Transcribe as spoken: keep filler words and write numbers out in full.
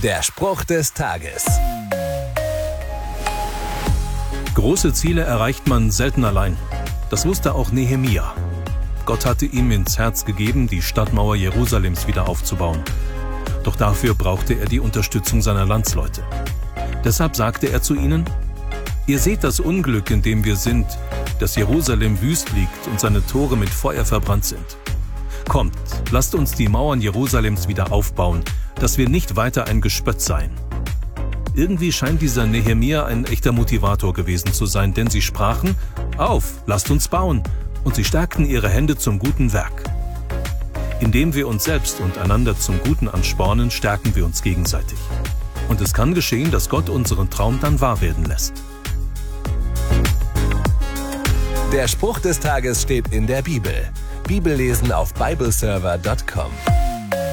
Der Spruch des Tages. Große Ziele erreicht man selten allein. Das wusste auch Nehemia. Gott hatte ihm ins Herz gegeben, die Stadtmauer Jerusalems wieder aufzubauen. Doch dafür brauchte er die Unterstützung seiner Landsleute. Deshalb sagte er zu ihnen: Ihr seht das Unglück, in dem wir sind, dass Jerusalem wüst liegt und seine Tore mit Feuer verbrannt sind. Kommt, lasst uns die Mauern Jerusalems wieder aufbauen, dass wir nicht weiter ein Gespött seien. Irgendwie scheint dieser Nehemia ein echter Motivator gewesen zu sein, denn sie sprachen: Auf, lasst uns bauen, und sie stärkten ihre Hände zum guten Werk. Indem wir uns selbst und einander zum Guten anspornen, stärken wir uns gegenseitig. Und es kann geschehen, dass Gott unseren Traum dann wahr werden lässt. Der Spruch des Tages steht in der Bibel. Bibellesen auf bibleserver punkt com.